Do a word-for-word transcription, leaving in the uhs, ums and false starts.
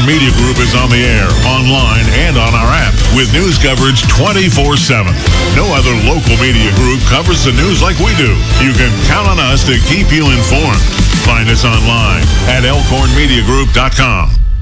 Media Group is on the air, online, and on our app with news coverage twenty-four seven. No other local media group covers the news like we do. You can count on us to keep you informed. Find us online at elkhorn media group dot com.